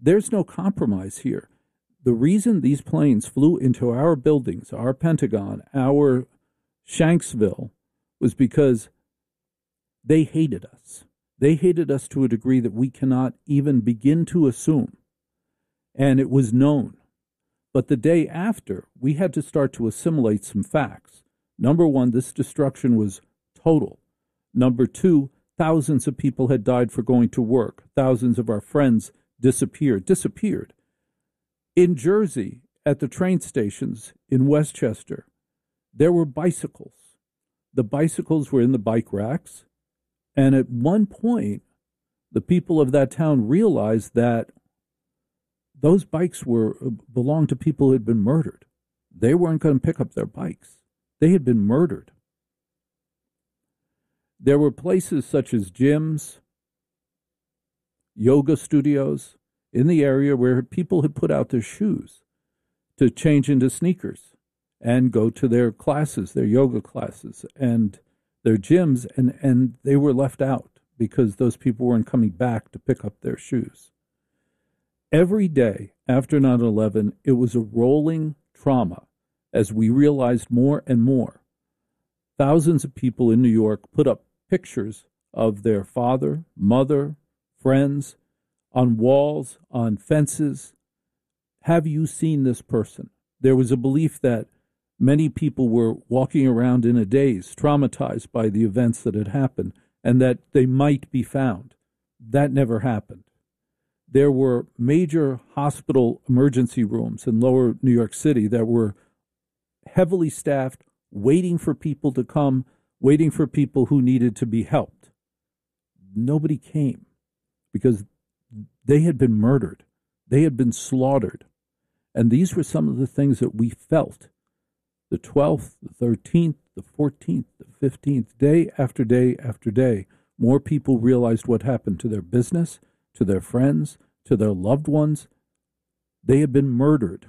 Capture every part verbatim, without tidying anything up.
There's no compromise here. The reason these planes flew into our buildings, our Pentagon, our Shanksville, was because they hated us. They hated us to a degree that we cannot even begin to assume. And it was known. But the day after, we had to start to assimilate some facts. Number one, this destruction was total. Number two, thousands of people had died for going to work. Thousands of our friends disappeared, disappeared. In Jersey, at the train stations in Westchester, there were bicycles. The bicycles were in the bike racks. And at one point, the people of that town realized that those bikes were belonged to people who had been murdered. They weren't going to pick up their bikes. They had been murdered. There were places such as gyms, yoga studios in the area where people had put out their shoes to change into sneakers and go to their classes, their yoga classes and their gyms, and, and they were left out because those people weren't coming back to pick up their shoes. Every day after nine eleven, it was a rolling trauma as we realized more and more. Thousands of people in New York put up pictures of their father, mother, friends on walls, on fences. Have you seen this person? There was a belief that many people were walking around in a daze, traumatized by the events that had happened, and that they might be found. That never happened. There were major hospital emergency rooms in lower New York City that were heavily staffed, waiting for people to come, waiting for people who needed to be helped. Nobody came because they had been murdered. They had been slaughtered. And these were some of the things that we felt. The twelfth, the thirteenth, the fourteenth, the fifteenth, day after day after day, more people realized what happened to their business, to their friends, to their loved ones. They had been murdered.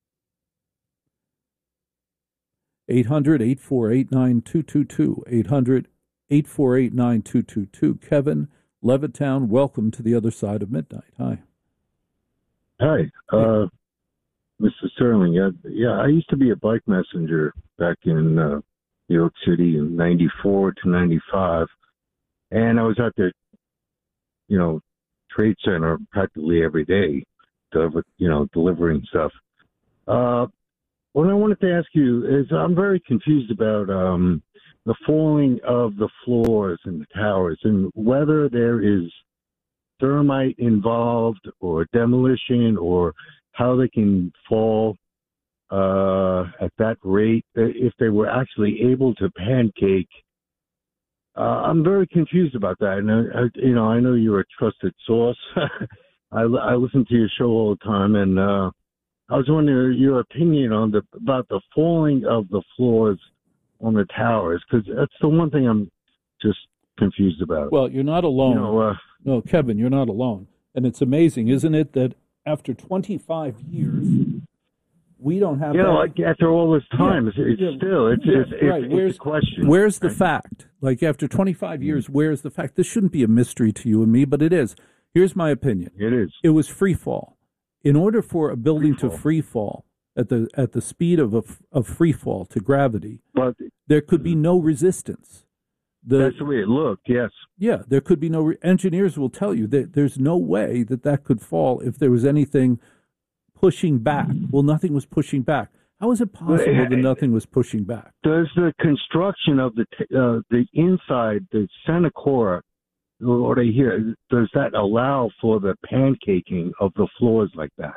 eight hundred, eight four eight, nine two two two, eight hundred, eight four eight, nine two two two. Kevin, Levittown, welcome to the other side of midnight. Hi. Hi, uh, Mister Sterling. Yeah, yeah, I used to be a bike messenger back in uh, New York City in ninety-four to ninety-five, and I was at the, you know, Trade Center practically every day, deliver, you know, delivering stuff. Uh, what I wanted to ask you is, I'm very confused about um, the falling of the floors and the towers, and whether there is thermite involved or demolition, or how they can fall uh, at that rate, if they were actually able to pancake. Uh, I'm very confused about that. And, I, I, you know, I know you're a trusted source. I, I listen to your show all the time, and uh, I was wondering your opinion on the about the falling of the floors on the towers, because that's the one thing I'm just confused about. Well, you're not alone. You know, uh, no, Kevin, you're not alone. And it's amazing, isn't it, that after twenty-five years, we don't have. You that. know, like after all this time, yeah, it's, it's yeah, still it's yeah, it's, it's, right. it's where's, a question. Where's the right? fact? Like after twenty-five years, where's the fact? This shouldn't be a mystery to you and me, but it is. Here's my opinion. It is. It was free fall. In order for a building free to free fall at the at the speed of a, of free fall to gravity, but there could be no resistance. The, that's the way it looked. Yes. Yeah, there could be no. Re- engineers will tell you that there's no way that that could fall if there was anything pushing back. Well, nothing was pushing back. How is it possible that nothing was pushing back? Does the construction of the uh, the inside, the center core, or they here, does that allow for the pancaking of the floors like that?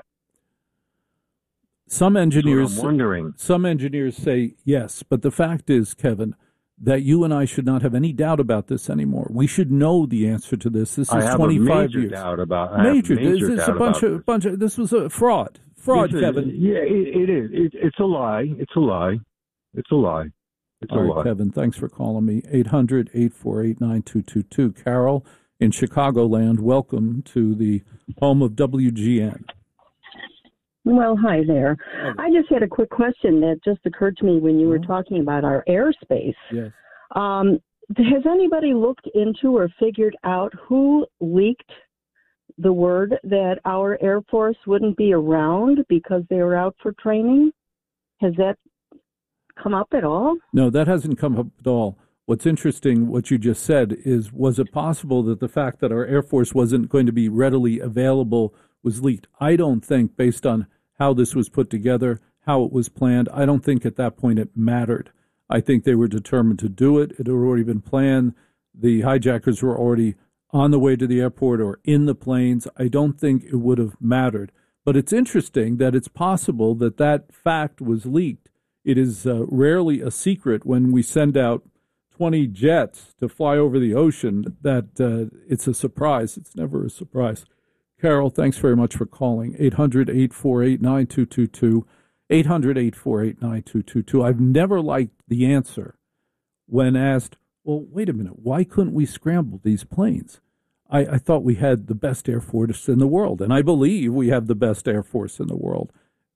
Some engineers, I'm wondering. Some engineers say yes, but the fact is, Kevin, that you and I should not have any doubt about this anymore. We should know the answer to this. This is I have twenty-five a major years. Doubt about I major. Have major this is doubt a bunch about of bunch of. This was a fraud. Fraud, this Kevin. Is, yeah, it, it is. It, it's a lie. It's a lie. It's a lie. It's All a right, lie. Kevin. Thanks for calling me. eight hundred, eight four eight, nine two two two. Carol in Chicagoland. Welcome to the home of W G N. Well, hi there. Hi there. I just had a quick question that just occurred to me when you were Uh-huh. talking about our airspace. Yes. Um, has anybody looked into or figured out who leaked the word that our Air Force wouldn't be around because they were out for training? Has that come up at all? No, that hasn't come up at all. What's interesting, what you just said, is was it possible that the fact that our Air Force wasn't going to be readily available was leaked? I don't think, based on how this was put together, how it was planned, I don't think at that point it mattered. I think they were determined to do it. It had already been planned. The hijackers were already on the way to the airport or in the planes. I don't think it would have mattered. But it's interesting that it's possible that that fact was leaked. It is uh, rarely a secret when we send out twenty jets to fly over the ocean that uh, it's a surprise. It's never a surprise. Carol, thanks very much for calling. eight hundred, eight four eight, nine two two two. eight hundred, eight four eight, nine two two two. I've never liked the answer when asked, well, wait a minute, why couldn't we scramble these planes? I, I thought we had the best Air Force in the world, and I believe we have the best Air Force in the world.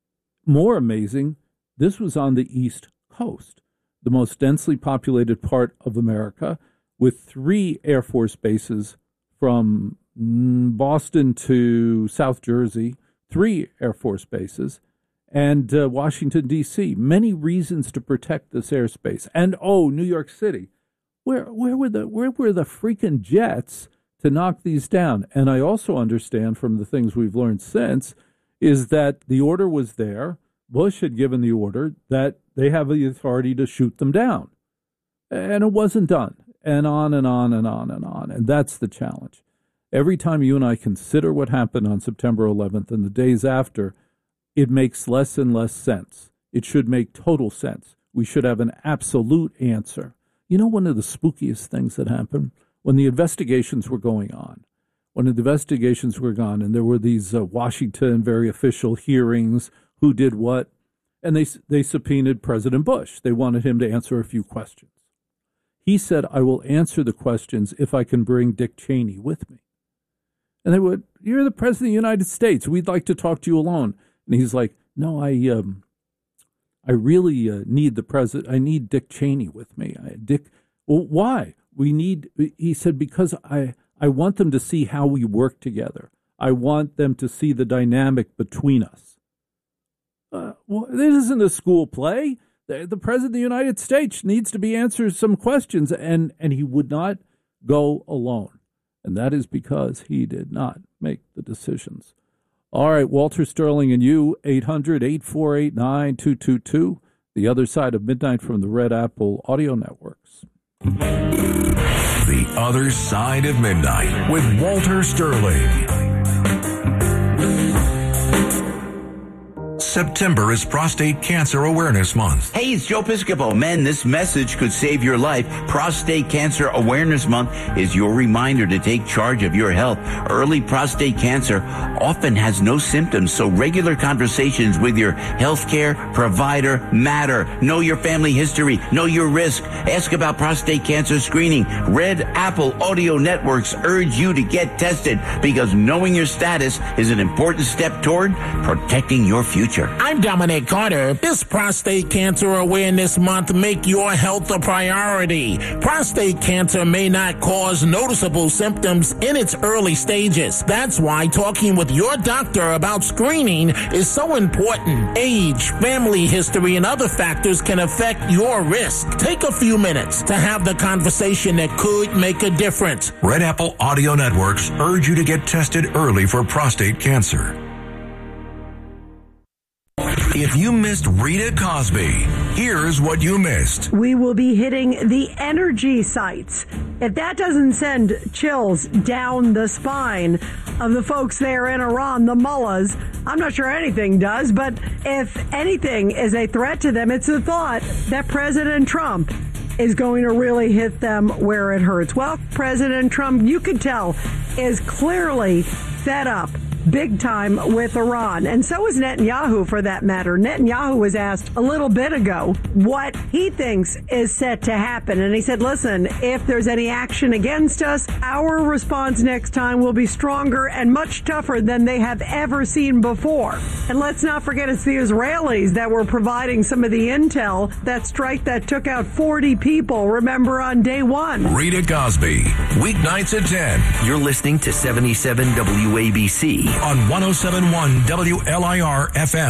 More amazing, this was on the East Coast, the most densely populated part of America, with three Air Force bases from Boston to South Jersey, three Air Force bases, and uh, Washington, D C Many reasons to protect this airspace. And, oh, New York City. Where where were the where were the freaking jets to knock these down? And I also understand from the things we've learned since is that the order was there. Bush had given the order that they have the authority to shoot them down. And it wasn't done. And on and on and on and on. And that's the challenge. Every time you and I consider what happened on September eleventh and the days after, it makes less and less sense. It should make total sense. We should have an absolute answer. You know, one of the spookiest things that happened when the investigations were going on, when the investigations were gone and there were these uh, Washington very official hearings, who did what, and they they subpoenaed President Bush. They wanted him to answer a few questions. He said, I will answer the questions if I can bring Dick Cheney with me. And they would, you're the President of the United States. We'd like to talk to you alone. And he's like, no, I um, I really uh, need the president. I need Dick Cheney with me. I, Dick, well, why? We need, he said, because I, I want them to see how we work together. I want them to see the dynamic between us. Uh, well, this isn't a school play. The, the President of the United States needs to be answered some questions, and, and he would not go alone. And that is because he did not make the decisions. All right, Walter Sterling and you, eight hundred, eight four eight, nine two two two, the other side of midnight from the Red Apple Audio Networks. The Other Side of Midnight with Walter Sterling. September is Prostate Cancer Awareness Month. Hey, it's Joe Piscopo. Men, this message could save your life. Prostate Cancer Awareness Month is your reminder to take charge of your health. Early prostate cancer often has no symptoms, so regular conversations with your healthcare provider matter. Know your family history. Know your risk. Ask about prostate cancer screening. Red Apple Audio Networks urge you to get tested because knowing your status is an important step toward protecting your future. I'm Dominic Carter. This Prostate Cancer Awareness Month, make your health a priority. Prostate cancer may not cause noticeable symptoms in its early stages. That's why talking with your doctor about screening is so important. Age, family history, and other factors can affect your risk. Take a few minutes to have the conversation that could make a difference. Red Apple Audio Networks urge you to get tested early for prostate cancer. If you missed Rita Cosby, here's what you missed. We will be hitting the energy sites. If that doesn't send chills down the spine of the folks there in Iran, the mullahs, I'm not sure anything does, but if anything is a threat to them, it's the thought that President Trump is going to really hit them where it hurts. Well, President Trump, you could tell, is clearly fed up big time with Iran. And so is Netanyahu, for that matter. Netanyahu was asked a little bit ago what he thinks is set to happen. And he said, listen, if there's any action against us, our response next time will be stronger and much tougher than they have ever seen before. And let's not forget it's the Israelis that were providing some of the intel, that strike that took out forty people, remember, on day one. Rita Cosby, weeknights at ten. You're listening to seventy-seven W A B C On one oh seven point one W L I R F M.